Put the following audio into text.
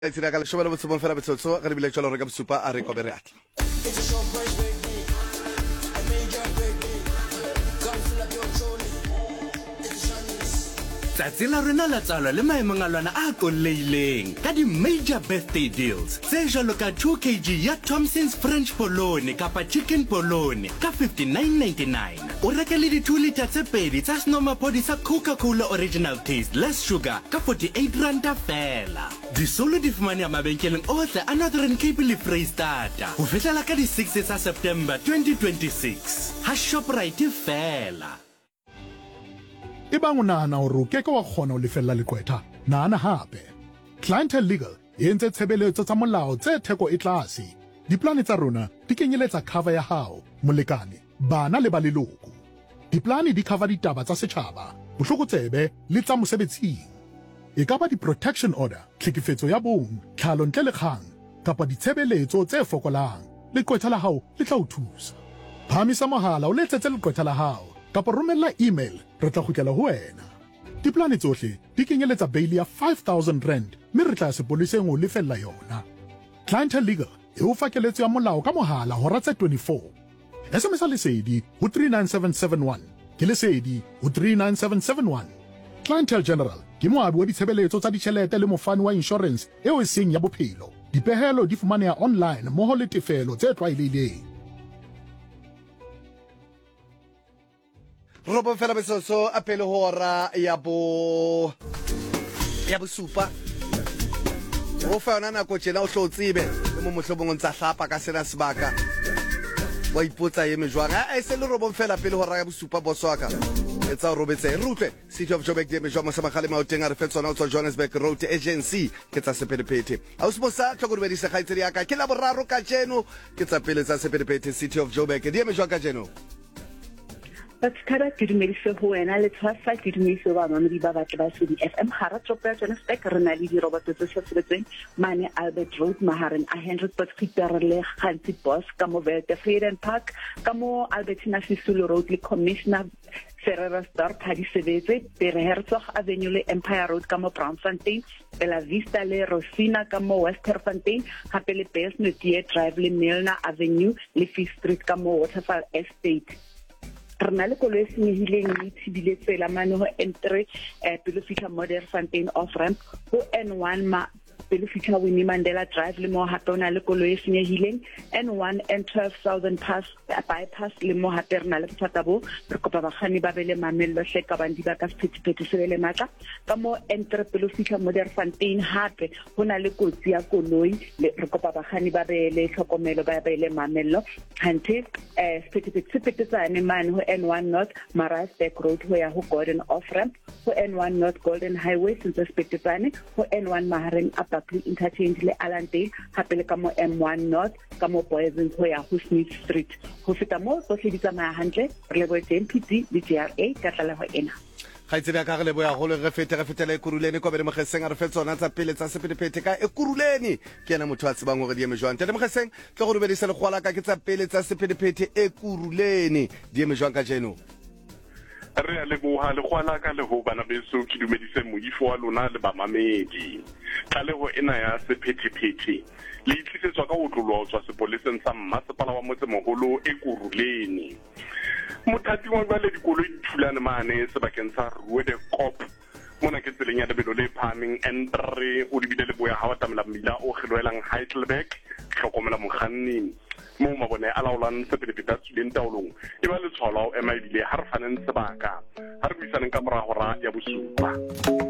Tsira ka le shobela botsebong fela betsotso re bile tsholo re ka bosupa a re ko bereatla. Tsatsi la rena la tsalo le maemong a lwana a kolleileng ka di major birthday deals tse jalo ka 2 kg ya Thompson's French Polone kapa chicken polone ka 59.99 o reka le di 2 liter tse pedi tsa Snomapodi sa Coca-Cola Original Taste Less Sugar ka 48 ranta fela. Di solo di fumane mabenkeleng ohle a Northern Cape le Freistata ho fihlela ka di 6 tsa September 2026 ha Shoprite fela. Ebang o nahana hore o keke wa kgona ho lefella lekwetha, nahana hape. Clientele Legal e entse tshebeletso tsa molao tse theko e tlase. Diplane tsa rona di kenyeletsa cover ya hao, molekane, bana le ba leloko. Diplane di cover ditaba tsa setjhaba, botlokotsebe le tsa mosebetsing. E ka ba di-protection order, tlhekefetso ya bong, tlhalo ntle le kgang, kapa ditshebeletso tse fokolang. Lekwetha la hao le tla o thusa. Phamisa mohala o letsetse lekwetha la hao. Kapa romella email re tla kgutlela ho wena. Diplane tsohle di kenyeletsa bail ya 5,000 rand mme re tla sepoliseng ho lefella yona. Clientele Legal e o fakeletso ya molao ka mohala hora tse 24. SMS lesedi ho 39771 ke lesedi ho 39771. Clientele General ke moabi wa ditshebeletso tsa ditjhelete le mofani wa insurance eo e seng ya bophelo. Dipehelo di fumaneha online mmoho le tefelo tse tlwaelehileng. Robo fela betsotso a pele hora ya bosupa. O fa ona nako tjena o hlo tsebe le mo mohlobong ntsa hlapa ka sena sebaka. Wa ipotsa yeme jwang a se le robo fela pele hora ya bosupa boswaka. Etsa robetse rutle City of Joburg di mejwa mo sa magale maoteng a re fetsona o tswa Johannesburg Road Agency ke tsa sepedepete a o sebosa tlhokomedisa khaitsedi ya ka ke la boraro ka jeno ke tsa pele tsa sepedepete City of Joburg di mejwa ka jeno. Batskara ke dumedise ho wena le tshwasa ke dumedise ba mamedi ba batho ba Sudi FM hara Tropea Johannesburg re na le di roboto tse sebetseng mane Albert Road mahareng a Henry Potgieter le Khansi Boss ka mo Velde Freedom Park ka mo Albertina Sisulu Road le Commissioner Ferreira Star Paddy Sebetse Pere Herzog Avenue le Empire Road ka mo Braamfontein Bella Vista le Rosina ka mo Westerfontein hape le Besnotier Drive le Milner Avenue le Fifth Street ka mo Waterfall Estate. Rena le koloi senyehileng le tshibile tsela mane ho N3 pele fihla Modern Fontaine off ramp ho N1 pele fihla Winnie Mandela Drive le mo hape ona le koloi senyehileng N1 N12 Southern Pass bypass le mo hape rena le bothata bo re kopa bakganni ba bele mamello hle ka bandi ba ka sephethephethe se bele matla ka mo N3 pele fihla Modern Fontaine hape hona le kotsi ya koloi le re kopa bakganni ba bele hlokomelo ba bele mamello hante sephethephethe tsane mane ho N1 North Maritzburg Road ho ya ho Gordon off ramp ho N1 North Golden Highway since Spectepane ho N1 mahareng a Buckley Interchange le Allendale hape le ka mo M1 North ka mo Boysens ho ya ho Smith Street ho feta mo tsohle di tsamaya hantle re le bo MPD le GRA ka tlaleho ena. Khaitsedi ka re boya go le re fetele kuruleni ko bere mogeseng a re fetsona tsa pele tsa sepedepete ka kuruleni ke ena motho a tsebang gore di eme jwang tele mogeseng tle go rubedisa le gwala ka ke tsa pele tsa sepedepete kuruleni di eme jwang ka jeno. Re a leboha le gwala ka le ho bana beso ke dumedise moifo wa lona le ba mamedi tlaleho ena ya sephetephete le itlisetswa ka otlolo tswa sepoleseng sa mmasepala wa motsemoholo kuruleni. Mothati wa ba le dikoloi dithulane mane sebakeng sa Ruede Kop mona ke tseleng ya lebelo le phaming N3 o lebile le boya ha wa tamela mmila o kgeloelang Heidelberg hlokomela mokganni mo mabone a laolang sepedepete tsuleng taolong e ba le tshwala o ema ebile ha re faneng sebaka ha re buisaneng ka mora hora ya bosupa.